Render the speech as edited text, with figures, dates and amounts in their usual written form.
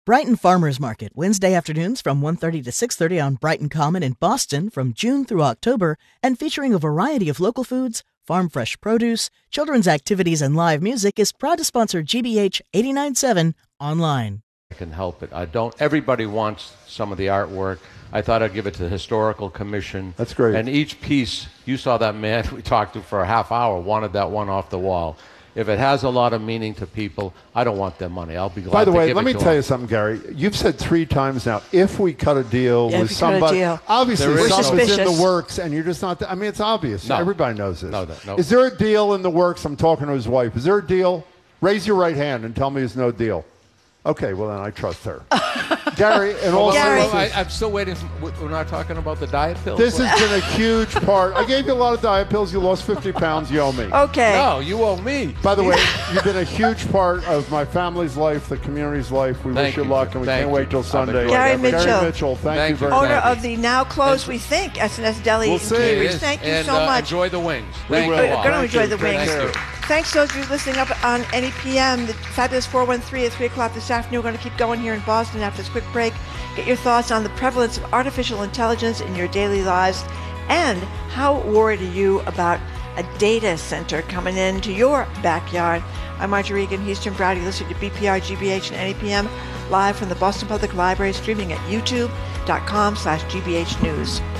Brighton Farmers Market, Wednesday afternoons from 1:30 to 6:30 on Brighton Common in Boston from June through October, and featuring a variety of local foods, farm fresh produce, children's activities, and live music, is proud to sponsor GBH 89.7 online. I can help it. Everybody wants some of the artwork. I thought I'd give it to the Historical Commission. That's great. And each piece, you saw that man we talked to for a half hour, wanted that one off the wall. If it has a lot of meaning to people, I don't want their money. I'll be glad to give it to them. By the way, let me tell you something, Gary. You've said 3 times now, if we cut a deal with somebody, obviously something's in the works, and you're just not, I mean, it's obvious. No. Everybody knows this. No. Is there a deal in the works? I'm talking to his wife. Is there a deal? Raise your right hand and tell me there's no deal. Okay, well, then I trust her. Gary, and also... I'm still waiting. We're not talking about the diet pills? This has been a huge part. I gave you a lot of diet pills. You lost 50 pounds. You owe me. Okay. No, you owe me. By the way, you've been a huge part of my family's life, the community's life. We wish you luck, and we can't wait till Sunday. Gary Mitchell. Gary Mitchell, thank you very much. Owner of the now closed, we think, S&S Deli in Cambridge. Thank you so much. Enjoy the wings. We're going to enjoy the wings. Thanks to those of you listening up on NEPM. The Fabulous 413 at 3 o'clock this afternoon. We're going to keep going here in Boston after this quick break. Get your thoughts on the prevalence of artificial intelligence in your daily lives, and how worried are you about a data center coming into your backyard? I'm Marjorie Regan. He's Jim Browdy, listening to BPR, GBH, and NEPM, live from the Boston Public Library, streaming at youtube.com/GBH News.